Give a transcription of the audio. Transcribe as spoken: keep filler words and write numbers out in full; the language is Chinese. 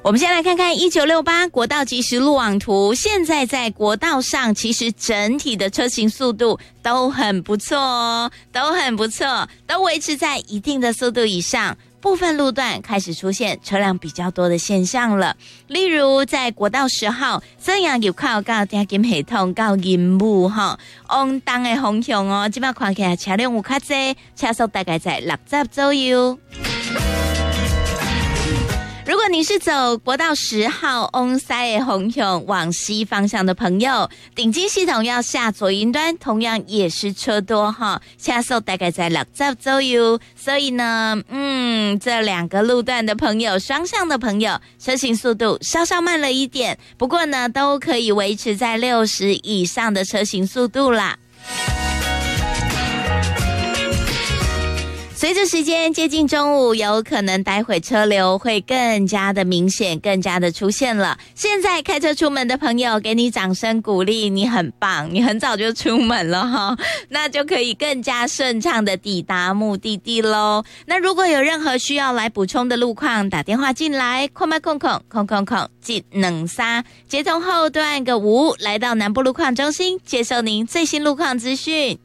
我们先来看看一九六八国道即时路网图，现在在国道上其实整体的车行速度都很不错哦，都很不错，都维持在一定的速度以上。部分路段开始出现车辆比较多的现象了，例如在国道十号沈阳入口到点金系统到银武哈，往东的方向哦，这边看起来车辆有较多，车速大概在六十左右。如果你是走国道十号往西的方向往西方向的朋友，顶金系统要下左营端同样也是车多哈，车速大概在六十左右，所以呢嗯，这两个路段的朋友，双向的朋友车行速度稍稍慢了一点，不过呢都可以维持在六十以上的车行速度啦。随着时间接近中午，有可能待会车流会更加的明显，更加的出现了。现在开车出门的朋友，给你掌声鼓励，你很棒，你很早就出门了哈，那就可以更加顺畅的抵达目的地咯。那如果有任何需要来补充的路况，打电话进来，空麦空空空空空进能杀，接通后对岸个五来到南部路况中心，接受您最新路况资讯。